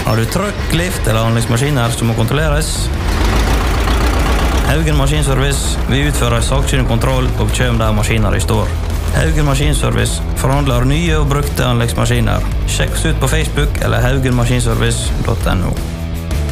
Har du trøkk, lift eller anleggsmaskiner som må kontrolleres? Haugen Maskinservice, vi utfører sakkyndig kontroll og kommer der maskiner i står. Haugen Maskinservice forhandler nye og brukte anleggsmaskiner. Sjekk oss ut på Facebook eller haugenmaskinservice.no.